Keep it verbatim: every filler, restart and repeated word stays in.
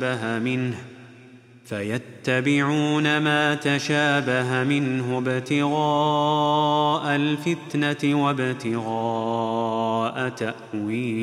منه فيتبعون ما تشابه منه ابتغاء الفتنة وابتغاء تأويله